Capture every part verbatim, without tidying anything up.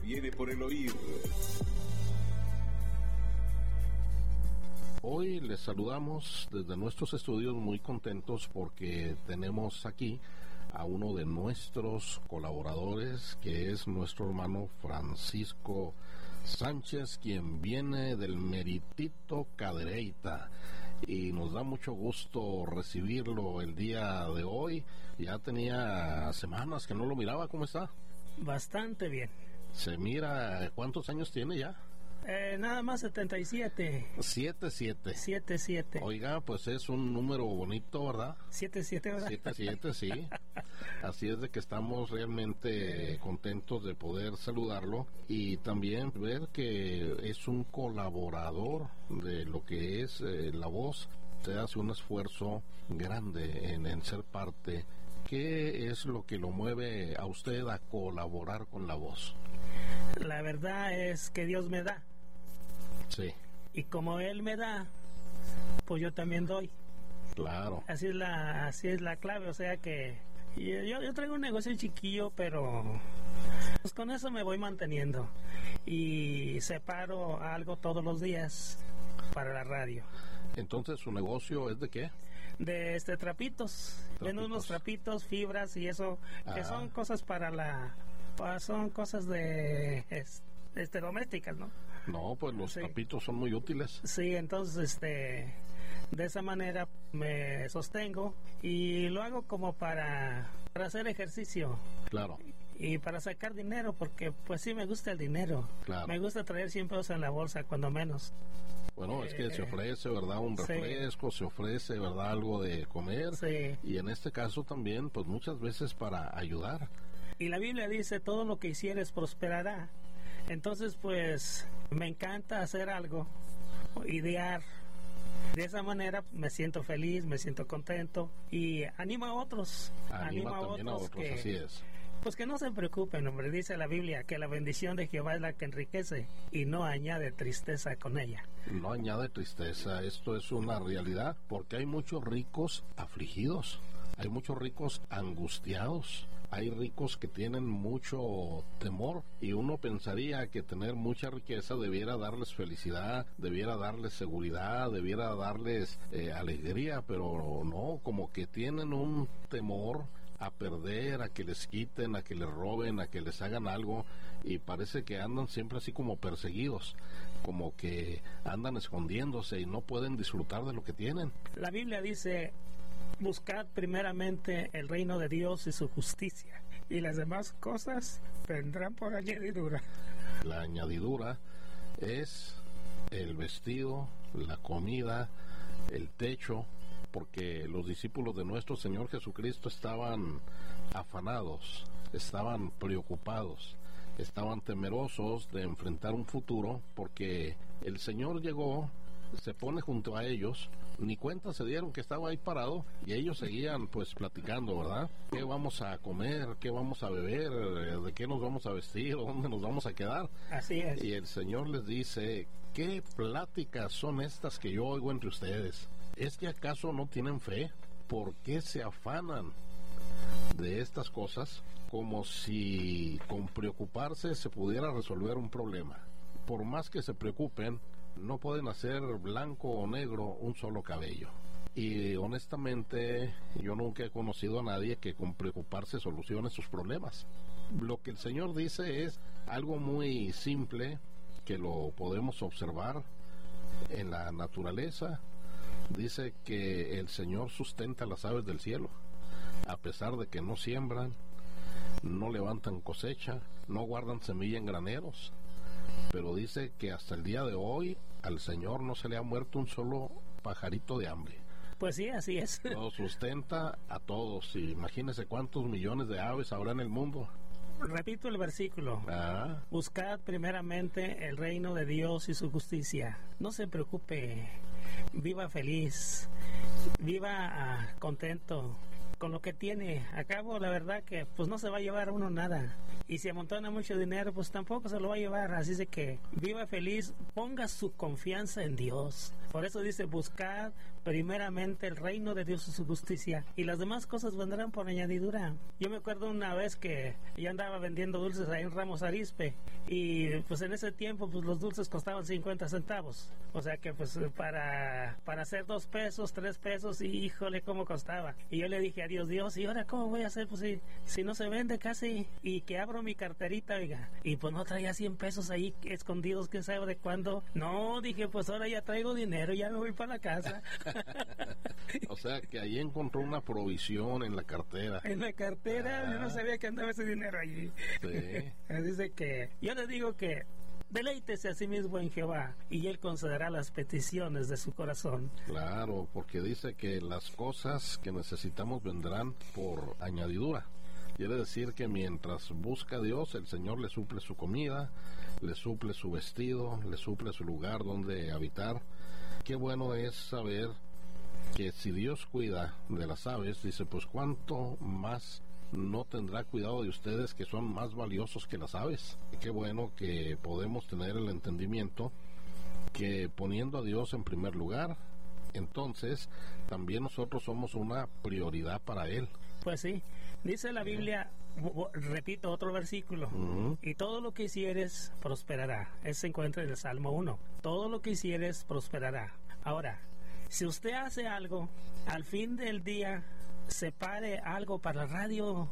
viene por el oír. Hoy les saludamos desde nuestros estudios muy contentos porque tenemos aquí a uno de nuestros colaboradores, que es nuestro hermano Francisco Sánchez, quien viene del Meritito Cadereyta, y nos da mucho gusto recibirlo el día de hoy. Ya tenía semanas que no lo miraba. ¿Cómo está? Bastante bien. Se mira, ¿cuántos años tiene ya? Eh, nada más setenta y siete. Siete, siete. Siete, siete. Oiga, pues es un número bonito, ¿verdad? Siete, siete, ¿verdad? Siete, siete, sí. Así es de que estamos realmente contentos de poder saludarlo y también ver que es un colaborador de lo que es eh, La Voz. Se hace un esfuerzo grande en, en ser parte. ¿Qué es lo que lo mueve a usted a colaborar con La Voz? La verdad es que Dios me da. Sí. Y como Él me da, pues yo también doy. Claro. Así es la, así es la clave. O sea que yo, yo, yo traigo un negocio chiquillo, pero pues con eso me voy manteniendo. Y separo algo todos los días para la radio. Entonces, ¿su negocio es de qué? De este trapitos. Vendo unos trapitos, fibras y eso, ah. que son cosas para la... son cosas de este domésticas, ¿no? No, pues los sí. trapitos son muy útiles. Sí, entonces este de esa manera me sostengo y lo hago como para, para hacer ejercicio. Claro. Y para sacar dinero, porque pues sí me gusta el dinero. Claro. Me gusta traer cien pesos en la bolsa, cuando menos. Bueno, eh, es que se ofrece, ¿verdad? Un refresco, sí. Se ofrece, ¿verdad? Algo de comer. Sí. Y en este caso también, pues muchas veces para ayudar. Y la Biblia dice, todo lo que hicieres prosperará. Entonces, pues, me encanta hacer algo, idear. De esa manera me siento feliz, me siento contento y animo a otros. Anima, animo a también otros, a otros que, así es. Pues que no se preocupen, hombre. Dice la Biblia que la bendición de Jehová es la que enriquece y no añade tristeza con ella. No añade tristeza, esto es una realidad, porque hay muchos ricos afligidos. Hay muchos ricos angustiados, hay ricos que tienen mucho temor y uno pensaría que tener mucha riqueza debiera darles felicidad, debiera darles seguridad, debiera darles eh, alegría, pero no, como que tienen un temor a perder, a que les quiten, a que les roben, a que les hagan algo y parece que andan siempre así como perseguidos, como que andan escondiéndose y no pueden disfrutar de lo que tienen. La Biblia dice: buscad primeramente el reino de Dios y su justicia, y las demás cosas vendrán por añadidura. La añadidura es el vestido, la comida, el techo, porque los discípulos de nuestro Señor Jesucristo estaban afanados, estaban preocupados, estaban temerosos de enfrentar un futuro, porque el Señor llegó, se pone junto a ellos, ni cuenta se dieron que estaba ahí parado y ellos seguían pues platicando, ¿verdad? ¿Qué vamos a comer? ¿Qué vamos a beber? ¿De qué nos vamos a vestir? ¿Dónde nos vamos a quedar? Así es. Y el Señor les dice: ¿qué pláticas son estas que yo oigo entre ustedes? ¿Es que acaso no tienen fe? ¿Por qué se afanan de estas cosas como si con preocuparse se pudiera resolver un problema? Por más que se preocupen, no pueden hacer blanco o negro un solo cabello. Y honestamente, yo nunca he conocido a nadie que con preocuparse solucione sus problemas. Lo que el Señor dice es algo muy simple, que lo podemos observar en la naturaleza. Dice que el Señor sustenta las aves del cielo, a pesar de que no siembran, no levantan cosecha, no guardan semilla en graneros. Pero dice que hasta el día de hoy al Señor no se le ha muerto un solo pajarito de hambre. Pues sí, así es. Lo sustenta a todos. Y imagínese cuántos millones de aves habrá en el mundo. Repito el versículo. Ah. Buscad primeramente el reino de Dios y su justicia. No se preocupe. Viva feliz. Viva uh, contento con lo que tiene. A cabo, la verdad que pues no se va a llevar uno nada. Y si amontona mucho dinero, pues tampoco se lo va a llevar. Así de que viva feliz, ponga su confianza en Dios. Por eso dice: buscad primeramente el reino de Dios y su justicia, y las demás cosas vendrán por añadidura. Yo me acuerdo una vez que yo andaba vendiendo dulces ahí en Ramos Arizpe, y pues en ese tiempo pues los dulces costaban cincuenta centavos, o sea que pues para, para hacer dos pesos, tres pesos, y híjole cómo costaba. Y yo le dije a Dios, Dios, ¿y ahora cómo voy a hacer? Pues si, si no se vende casi, y que abro mi carterita, oiga, y pues no traía cien pesos ahí escondidos, quién sabe de cuándo. No, dije, pues ahora ya traigo dinero, ya me voy para la casa. O sea que ahí encontró una provisión en la cartera. En la cartera, ah. Yo no sabía que andaba ese dinero allí. Sí. Dice que, yo le digo que deleítese a sí mismo en Jehová, y Él concederá las peticiones de su corazón. Claro, porque dice que las cosas que necesitamos vendrán por añadidura. Quiere decir que mientras busca a Dios, el Señor le suple su comida, le suple su vestido, le suple su lugar donde habitar. Qué bueno es saber que si Dios cuida de las aves, dice, pues cuánto más no tendrá cuidado de ustedes, que son más valiosos que las aves. Y qué bueno que podemos tener el entendimiento que poniendo a Dios en primer lugar, entonces también nosotros somos una prioridad para Él. Pues sí, dice la Biblia, repito otro versículo, uh-huh. Y todo lo que hicieres prosperará. Ese se encuentra en el Salmo uno. Todo lo que hicieres prosperará. Ahora, si usted hace algo, al fin del día separe algo para la radio,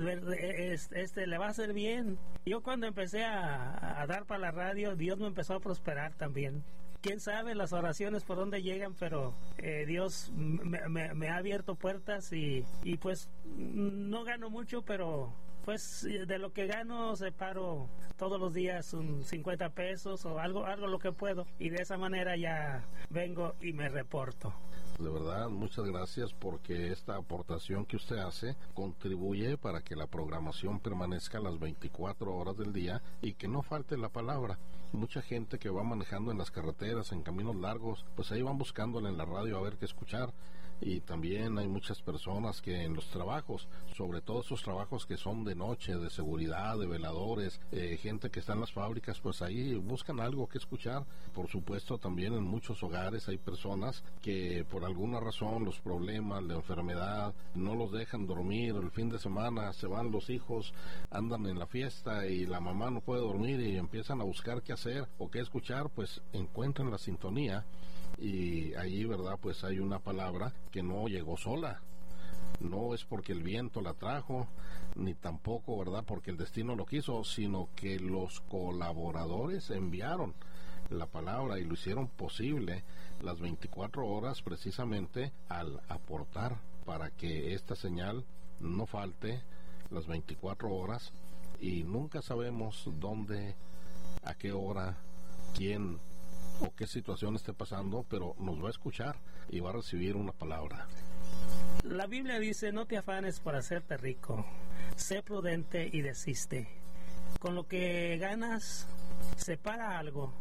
este le va a hacer bien. Yo cuando empecé a, a dar para la radio, Dios me empezó a prosperar también. Quién sabe las oraciones por dónde llegan, pero eh, Dios me, me, me ha abierto puertas, y, y pues no gano mucho, pero pues de lo que gano separo todos los días un cincuenta pesos o algo, algo lo que puedo, y de esa manera ya vengo y me reporto. De verdad, muchas gracias, porque esta aportación que usted hace contribuye para que la programación permanezca las veinticuatro horas del día y que no falte la palabra. Mucha gente que va manejando en las carreteras, en caminos largos, pues ahí van buscándola en la radio a ver qué escuchar. Y también hay muchas personas que en los trabajos, sobre todo esos trabajos que son de noche, de seguridad, de veladores, eh, gente que está en las fábricas, pues ahí buscan algo que escuchar. Por supuesto, también en muchos hogares hay personas que por alguna razón los problemas, la enfermedad, no los dejan dormir. El fin de semana se van los hijos, andan en la fiesta y la mamá no puede dormir, y empiezan a buscar qué hacer o qué escuchar, pues encuentran la sintonía. Y ahí, ¿verdad? Pues hay una palabra que no llegó sola. No es porque el viento la trajo, ni tampoco, ¿verdad?, porque el destino lo quiso, sino que los colaboradores enviaron la palabra y lo hicieron posible las veinticuatro horas, precisamente al aportar para que esta señal no falte las veinticuatro horas. Y nunca sabemos dónde, a qué hora, quién o qué situación esté pasando, pero nos va a escuchar y va a recibir una palabra. La Biblia dice, no te afanes por hacerte rico, sé prudente y desiste. Con lo que ganas, separa algo,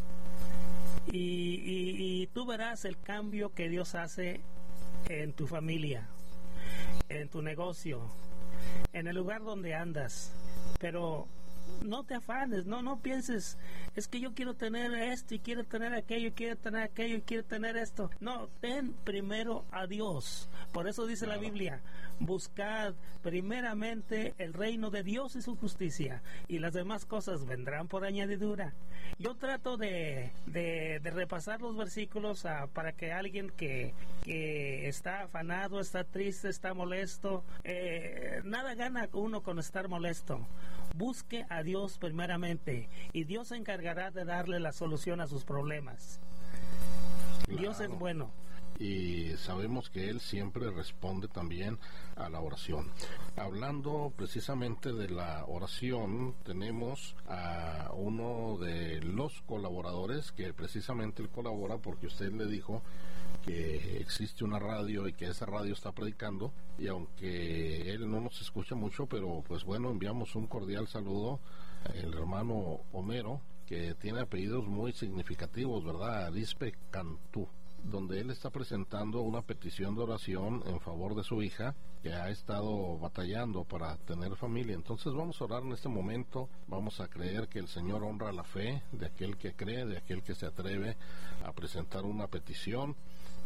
y, y, y tú verás el cambio que Dios hace en tu familia, en tu negocio, en el lugar donde andas. Pero no te afanes, no, no pienses, es que yo quiero tener esto y quiero tener aquello y quiero tener aquello y quiero tener esto. No, ten primero a Dios. Por eso dice claro. La Biblia, buscad primeramente el reino de Dios y su justicia, y las demás cosas vendrán por añadidura. Yo trato de, de, de repasar los versículos uh, para que alguien que, que está afanado, está triste, está molesto, eh, nada gana uno con estar molesto. Busque a Dios primeramente, y Dios se encargará de darle la solución a sus problemas. Claro. Dios es bueno. Y sabemos que Él siempre responde también a la oración. Hablando precisamente de la oración, tenemos a uno de los colaboradores que precisamente él colabora porque usted le dijo que existe una radio y que esa radio está predicando, y aunque él no nos escucha mucho, pero pues bueno, enviamos un cordial saludo al hermano Homero, que tiene apellidos muy significativos, ¿verdad? Arizpe Cantú, donde él está presentando una petición de oración en favor de su hija, que ha estado batallando para tener familia. Entonces vamos a orar en este momento, vamos a creer que el Señor honra la fe de aquel que cree, de aquel que se atreve a presentar una petición,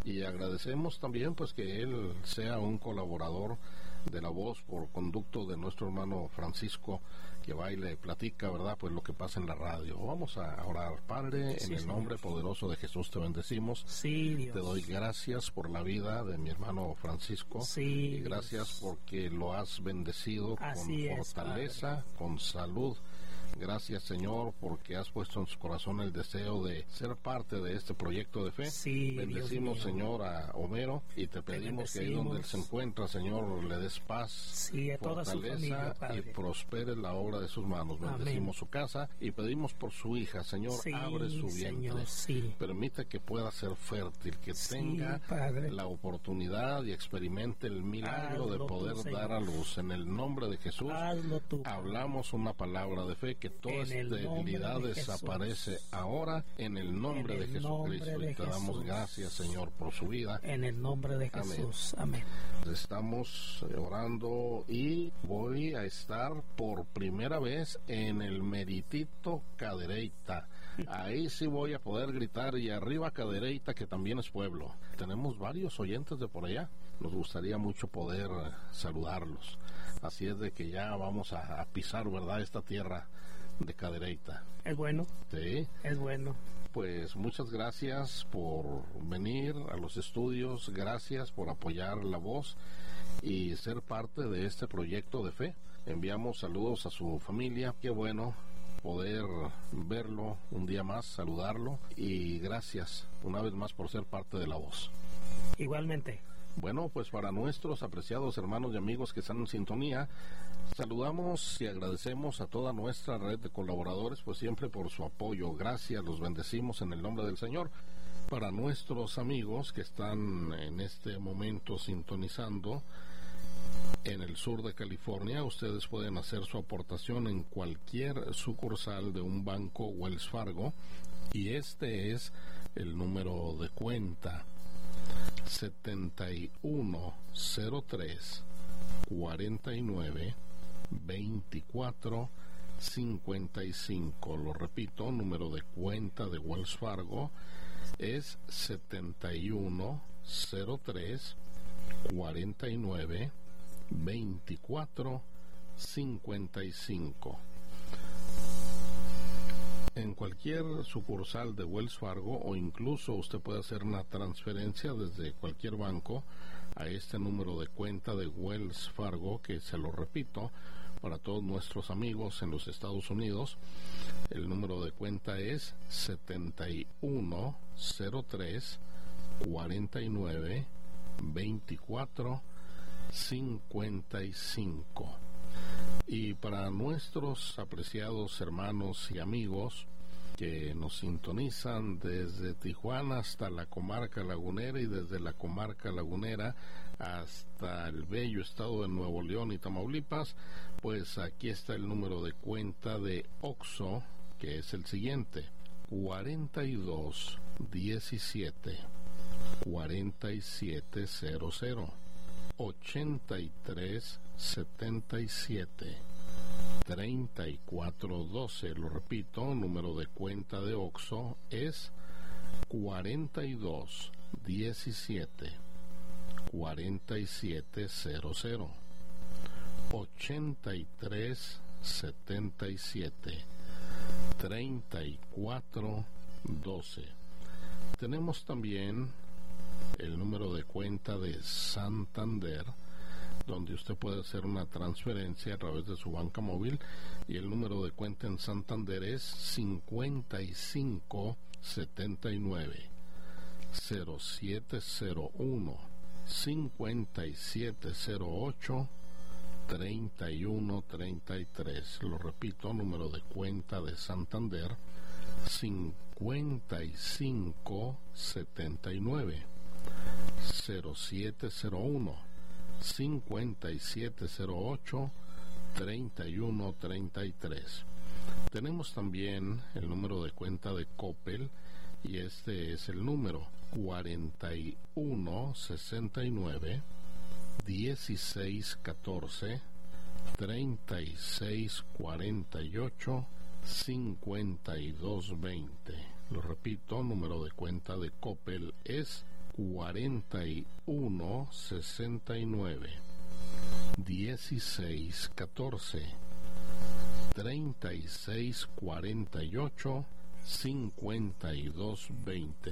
Y agradecemos también pues que él sea un colaborador de La Voz por conducto de nuestro hermano Francisco, que va y le platica, ¿verdad?, pues lo que pasa en la radio. Vamos a orar. Padre, Sí, en el Señor. nombre poderoso de Jesús te bendecimos. Sí, Dios. Te doy gracias por la vida de mi hermano Francisco. Sí, Y gracias Dios. porque lo has bendecido Así con es, fortaleza, con salud. Gracias, Señor, porque has puesto en su corazón el deseo de ser parte de este proyecto de fe. Sí, Bendecimos, Dios mío. Señor, a Homero, y te pedimos que ahí donde él bendecimos. se encuentra, Señor, le des paz, Sí, a toda su fortaleza familia, Padre. y prospere la obra de sus manos. Amén. Bendecimos su casa y pedimos por su hija, Señor, Sí, abre su vientre. Señor, sí. Permite que pueda ser fértil, que Sí, tenga Padre. la oportunidad y experimente el milagro de Hazlo tú, poder Señor. dar a luz. En el nombre de Jesús, Hazlo tú. hablamos una palabra de fe, que toda En el esterilidad nombre de Jesús. desaparece ahora en el nombre En de el Jesucristo. nombre de Y te damos Jesús. gracias, Señor, por su vida. En el nombre de Amén. Jesús. Amén. Estamos orando y voy a estar por primera vez en el Meritito Cadereyta. Ahí sí voy a poder gritar, y arriba Cadereyta, que también es pueblo. Tenemos varios oyentes de por allá. Nos gustaría mucho poder eh, saludarlos. Así es de que ya vamos a, a pisar, ¿verdad?, esta tierra de Cadereyta. Es bueno, Sí. es bueno. Pues muchas gracias por venir a los estudios, gracias por apoyar La Voz y ser parte de este proyecto de fe. Enviamos saludos a su familia, qué bueno poder verlo un día más, saludarlo, y gracias una vez más por ser parte de La Voz. Igualmente. Bueno, pues para nuestros apreciados hermanos y amigos que están en sintonía, saludamos y agradecemos a toda nuestra red de colaboradores, pues siempre por su apoyo. Gracias, los bendecimos en el nombre del Señor. Para nuestros amigos que están en este momento sintonizando en el sur de California, ustedes pueden hacer su aportación en cualquier sucursal de un banco Wells Fargo, y este es el número de cuenta: setenta y uno cero tres cuarenta y nueve veinticuatro cincuenta y cinco. Lo repito, número de cuenta de Wells Fargo es setenta y uno cero tres cuarenta y nueve veinticuatro cincuenta y cinco. En cualquier sucursal de Wells Fargo, o incluso usted puede hacer una transferencia desde cualquier banco a este número de cuenta de Wells Fargo, que se lo repito para todos nuestros amigos en los Estados Unidos. El número de cuenta es setenta y uno cero tres cuarenta y nueve veinticuatro cincuenta y cinco. Y para nuestros apreciados hermanos y amigos que nos sintonizan desde Tijuana hasta la comarca lagunera, y desde la comarca lagunera hasta el bello estado de Nuevo León y Tamaulipas, pues aquí está el número de cuenta de OXXO, que es el siguiente: cuarenta y dos diecisiete cuarenta y siete cero cero ochenta y tres setenta y siete treinta y cuatro doce. Lo repito, número de cuenta de OXXO es cuarenta y dos diecisiete cuarenta y siete cero cero ochenta y tres setenta y siete treinta y cuatro doce. Tenemos también el número de cuenta de Santander, donde usted puede hacer una transferencia a través de su banca móvil, y el número de cuenta en Santander es cincuenta y cinco setenta y nueve cero siete cero uno cincuenta y siete cero ocho treinta y uno treinta y tres. Lo repito, número de cuenta de Santander: cincuenta y cinco setenta y nueve cero siete cero uno cincuenta y siete cero ocho treinta y uno treinta y tres. Tenemos también el número de cuenta de Coppel, y este es el número cuarenta y uno sesenta y nueve dieciséis catorce treinta y seis cuarenta y ocho cincuenta y dos veinte. Lo repito, número de cuenta de Coppel es cuarenta y uno sesenta y nueve, dieciséis catorce, treinta y seis cuarenta y ocho, cincuenta y dos veinte.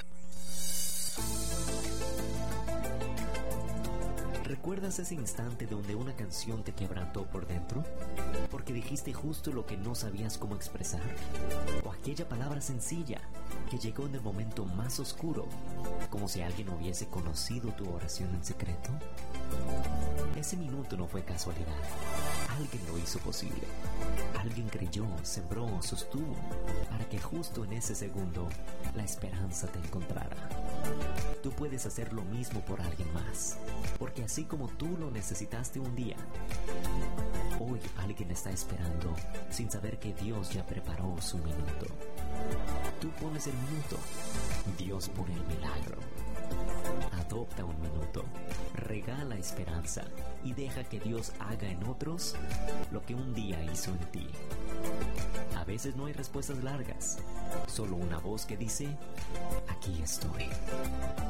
¿Recuerdas ese instante donde una canción te quebrantó por dentro? Porque dijiste justo lo que no sabías cómo expresar. O aquella palabra sencilla que llegó en el momento más oscuro, como si alguien hubiese conocido tu oración en secreto. Ese minuto no fue casualidad. Alguien lo hizo posible. Alguien creyó, sembró, sostuvo, para que justo en ese segundo la esperanza te encontrara. Tú puedes hacer lo mismo por alguien más, porque así como tú lo necesitaste un día, hoy alguien está esperando sin saber que Dios ya preparó su minuto. Tú pones el minuto, Dios pone el milagro. Adopta un minuto, regala esperanza y deja que Dios haga en otros lo que un día hizo en ti. A veces no hay respuestas largas, solo una voz que dice: aquí estoy.